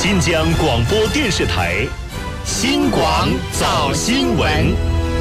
新疆广播电视台新广早新闻。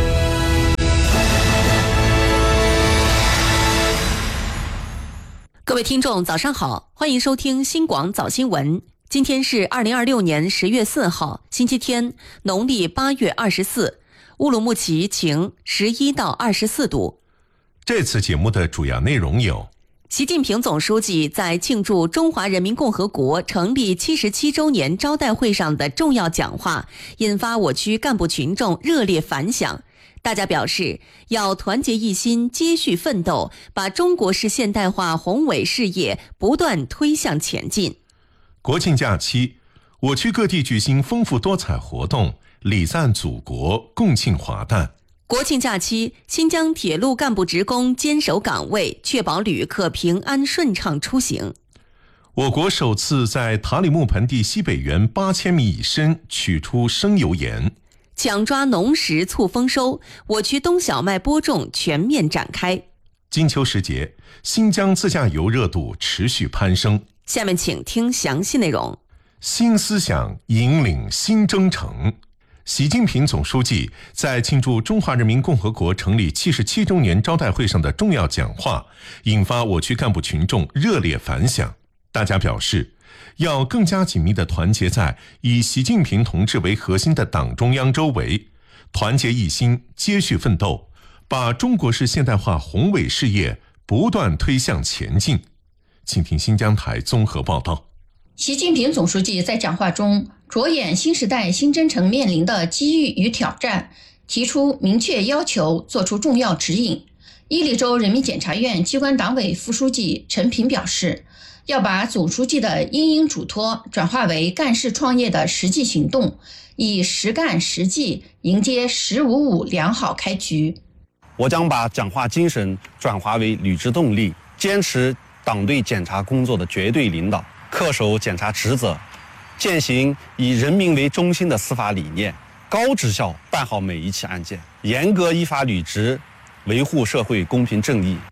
各位听众早上好，欢迎收听新广早新闻。今天是2026年10月4号星期天，农历8月24，乌鲁木齐晴，11到24度。 这次节目的主要内容有： 习近平总书记在庆祝中华人民共和国成立77周年招待会上的重要讲话，引发我区干部群众热烈反响。大家表示，要团结一心，接续奋斗，把中国式现代化宏伟事业不断推向前进。 国庆假期，我区各地举行丰富多彩活动，礼赞祖国，共庆华诞。 国庆假期，新疆铁路干部职工坚守岗位，确保旅客平安顺畅出行。 我国首次在塔里木盆地西北缘8000米以深取出生油盐。 抢抓农时促丰收，我区冬小麦播种全面展开。 金秋时节，新疆自驾游热度持续攀升。 下面请听详细内容。 新思想引领新征程。习近平总书记在庆祝中华人民共和国成立77周年招待会上的重要讲话，引发我区干部群众热烈反响。大家表示，要更加紧密地团结在以习近平同志为核心的党中央周围，团结一心，接续奋斗，把中国式现代化宏伟事业不断推向前进。请听新疆台综合报道。 习近平总书记在讲话中着眼新时代新征程面临的机遇与挑战，提出明确要求，作出重要指引。伊犁州人民检察院机关党委副书记陈平表示，要把总书记的殷殷嘱托转化为干事创业的实际行动，以实干实际迎接“1055”良好开局。 我将把讲话精神转化为履职动力，坚持党对检察工作的绝对领导，恪守检察职责，践行以人民为中心的司法理念，高质效办好每一起案件，严格依法履职，维护社会公平正义。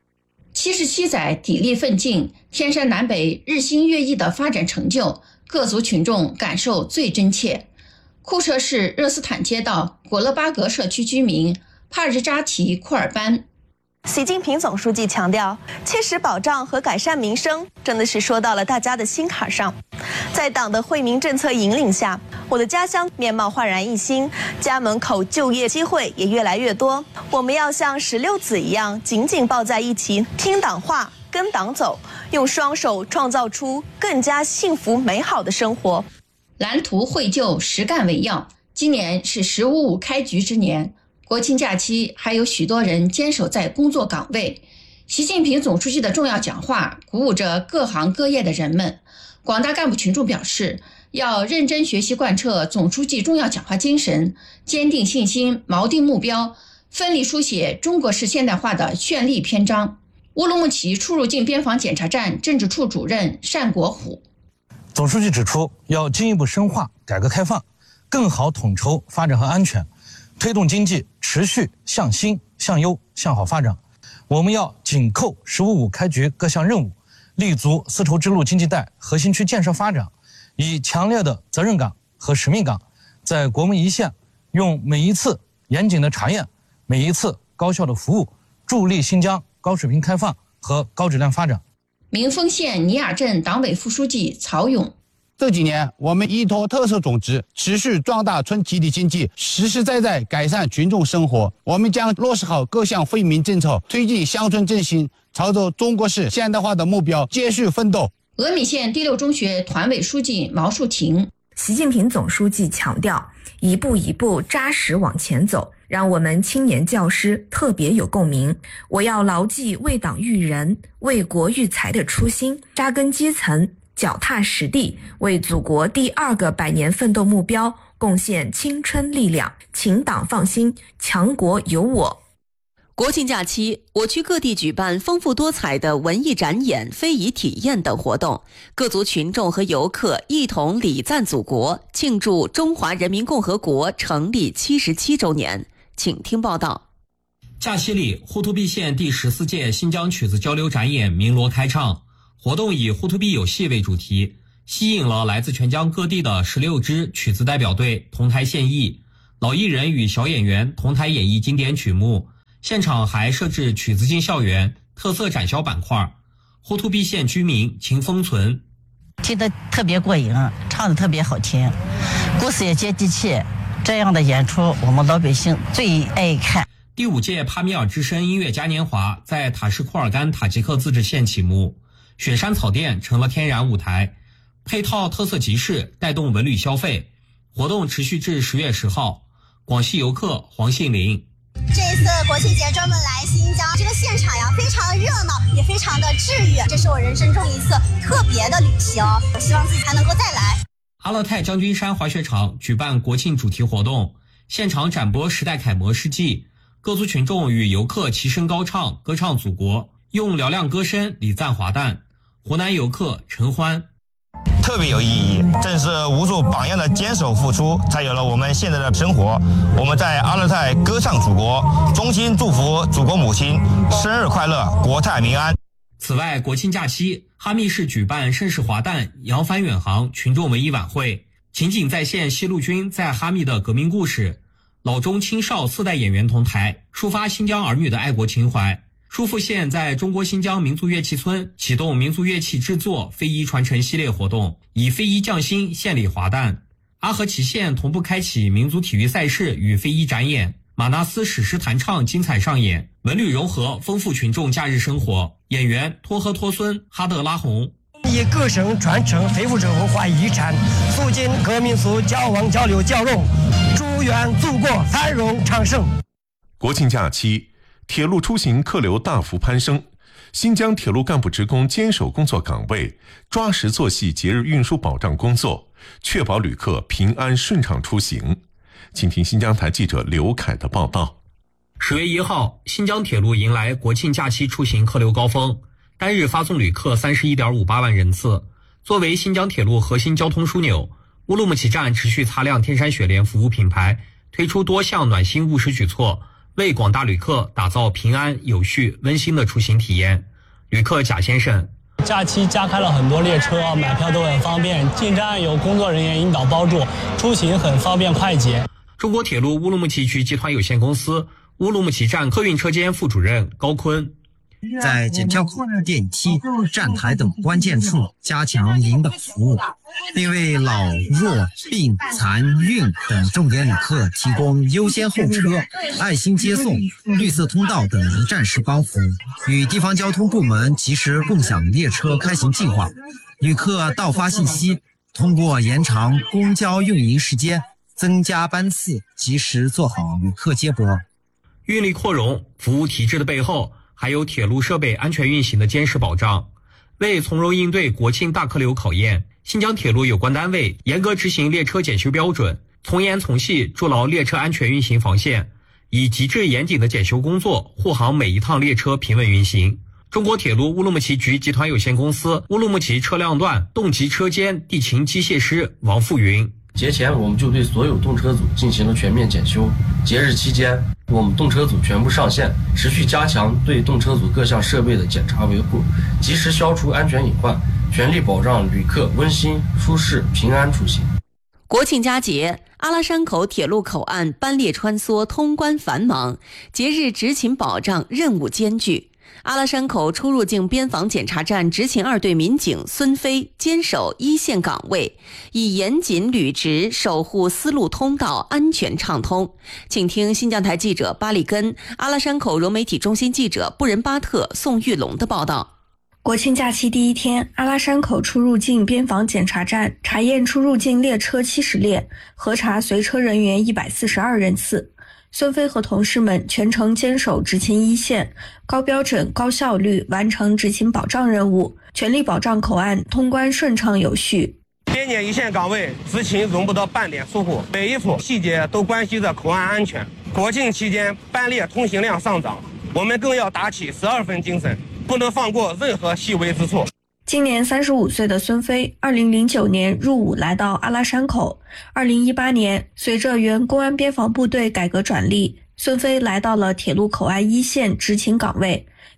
77载砥砺奋进，天山南北日新月异的发展成就，各族群众感受最真切。库车市热斯坦街道果勒巴格社区居民帕日扎提库尔班。 习近平总书记强调，切实保障和改善民生，真的是说到了大家的心坎上。在党的惠民政策引领下，我的家乡面貌焕然一新，家门口就业机会也越来越多。我们要像16子一样，紧紧抱在一起，听党话，跟党走，用双手创造出更加幸福美好的生活。 蓝图绘就，实干为要。今年是“1055”开局之年。国庆假期还有许多人坚守在工作岗位，习近平总书记的重要讲话鼓舞着各行各业的人们。广大干部群众表示，要认真学习贯彻总书记重要讲话精神，坚定信心，锚定目标，奋力书写中国式现代化的绚丽篇章。乌鲁木齐出入境边防检查站政治处主任单国虎。 总书记指出，要进一步深化改革开放，更好统筹发展和安全，推动经济持续向新、向优、向好发展。我们要紧扣“1055”开局各项任务，立足丝绸之路经济带核心区建设发展，以强烈的责任感和使命感，在国门一线，用每一次严谨的查验，每一次高效的服务，助力新疆高水平开放和高质量发展。 民丰县尼雅镇党委副书记曹勇。 这几年，我们依托特色种植，持续壮大村集体经济，实实在在改善群众生活。我们将落实好各项惠民政策，推进乡村振兴，朝着中国式现代化的目标继续奋斗。 峨眉县第6中学团委书记毛树婷。 习近平总书记强调，一步一步扎实往前走，让我们青年教师特别有共鸣。我要牢记为党育人、为国育才的初心，扎根基层，脚踏实地，为祖国第2个100年奋斗目标贡献青春力量。请党放心，强国有我。 国庆假期，我区各地举办丰富多彩的文艺展演、非遗体验等活动，各族群众和游客一同礼赞祖国，庆祝中华人民共和国成立77周年。请听报道。 假期里，呼图壁县第14届新疆曲子交流展演鸣锣开唱，活动以呼图壁有戏为主题。 吸引了来自全疆各地的16支曲子代表队同台献艺，老艺人与小演员同台演绎经典曲目。现场还设置曲子进校园、特色展销板块。呼图壁县居民秦风存， 听得特别过瘾，唱得特别好听，故事也接地气，这样的演出我们老百姓最爱看。 第5届帕米尔之声音乐嘉年华在塔什库尔干塔吉克自治县启幕，雪山草甸成了天然舞台，配套特色集市带动文旅消费，活动持续至10月10号。广西游客黄信林， 这次国庆节专门来新疆，这个现场呀非常的热闹，也非常的治愈，这是我人生中一次特别的旅行，我希望自己还能够再来。 阿勒泰将军山滑雪场举办国庆主题活动，现场展播时代楷模事迹，各族群众与游客齐声高唱，歌唱祖国，用嘹亮歌声礼赞华诞。湖南游客陈欢， 特别有意义，正是无数榜样的坚守付出，才有了我们现在的生活。我们在阿勒泰歌唱祖国，衷心祝福祖国母亲生日快乐，国泰民安。 此外，国庆假期，哈密市举办盛世华诞扬帆远航群众文艺晚会，情景再现西路军在哈密的革命故事，老中青少4代演员同台，抒发新疆儿女的爱国情怀。舒富县在中国新疆民族乐器村启动民族乐器制作非遗传承系列活动，以非遗匠心献礼华诞。阿合齐县同步开启民族体育赛事与非遗展演，马纳斯史诗弹唱精彩上演，文旅融合丰富群众假日生活。演员托呵托孙哈德拉红， 以歌声传承非物质文化遗产，促进各民族交往交流交融，祝愿祖国繁荣昌盛。 国庆假期，铁路出行客流大幅攀升，新疆铁路干部职工坚守工作岗位，抓实做细节日运输保障工作，确保旅客平安顺畅出行。请听新疆台记者刘凯的报道。 10月1号，新疆铁路迎来国庆假期出行客流高峰，单日发送旅客31.58万人次。作为新疆铁路核心交通枢纽，乌鲁木齐站持续擦亮天山雪莲服务品牌，推出多项暖心务实举措，为广大旅客打造平安、有序、温馨的出行体验。旅客贾先生， 假期加开了很多列车，买票都很方便，进站有工作人员引导帮助，出行很方便快捷。 中国铁路乌鲁木齐局集团有限公司乌鲁木齐站客运车间副主任高坤， 在检票口、电梯、站台等关键处加强引导服务，并为老、弱、病、残、孕等重点旅客提供优先候车、爱心接送、绿色通道等一站式帮扶，与地方交通部门及时共享列车开行计划。旅客到发信息，通过延长公交运营时间、增加班次，及时做好旅客接驳。 运力扩容服务体制的背后，还有铁路设备安全运行的坚实保障。为从容应对国庆大客流考验，新疆铁路有关单位严格执行列车检修标准，从严从细筑牢列车安全运行防线，以极致严谨的检修工作护航每一趟列车平稳运行。中国铁路乌鲁木齐局集团有限公司乌鲁木齐车辆段动级车间地勤机械师王富云， 节前我们就对所有动车组进行了全面检修，节日期间我们动车组全部上线，持续加强对动车组各项设备的检查维护，及时消除安全隐患，全力保障旅客温馨、舒适、平安出行。 国庆佳节，阿拉山口铁路口岸班列穿梭，通关繁忙，节日执勤保障任务艰巨。阿拉山口出入境边防检查站执勤2队民警孙飞坚守一线岗位，以严谨履职守护丝路通道安全畅通。请听新疆台记者巴里根、阿拉山口融媒体中心记者布仁巴特、宋玉龙的报道。 国庆假期第一天，阿拉山口出入境边防检查站查验出入境列车70列，核查随车人员142人次。孙飞和同事们全程坚守执勤一线，高标准、高效率完成执勤保障任务，全力保障口岸通关顺畅有序。 边检一线岗位执勤容不得半点疏忽，每一处细节都关系着口岸安全。国庆期间班列通行量上涨，我们更要打起12分精神，不能放过任何细微之处。 今年35岁的孙飞，2009年入伍来到阿拉山口。2018年，随着原公安边防部队改革转隶，孙飞来到了铁路口岸一线执勤岗位。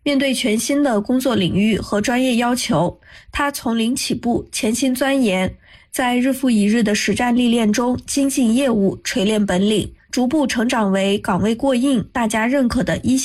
面对全新的工作领域和专业要求，他从零起步，潜心钻研，在日复一日的实战历练中精进业务，锤炼本领，逐步成长为岗位过硬、大家认可的一线